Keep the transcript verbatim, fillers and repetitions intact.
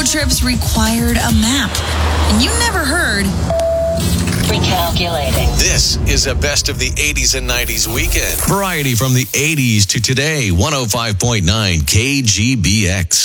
road trips required a map. And you never heard... Recalculating. This is a best of the eighties and nineties weekend. Variety from the eighties to today. one oh five point nine K G B X.